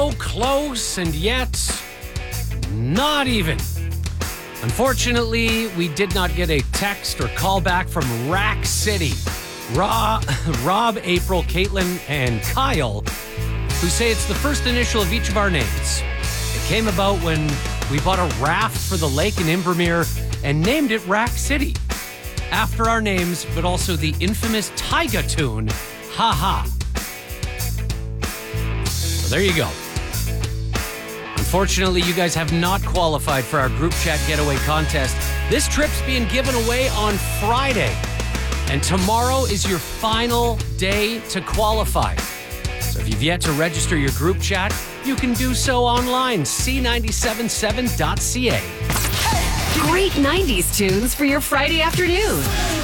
so close and yet not even. Unfortunately, we did not get a text or call back from Rack City. Rob, April, Caitlin, and Kyle, who say it's the first initial of each of our names. It came about when we bought a raft for the lake in Invermere and named it Rack City, after our names, but also the infamous Tyga tune, Ha Ha. So there you go. Unfortunately, you guys have not qualified for our group chat getaway contest. This trip's being given away on Friday, and tomorrow is your final day to qualify. So if you've yet to register your group chat, you can do so online, c977.ca. Great 90s tunes for your Friday afternoon.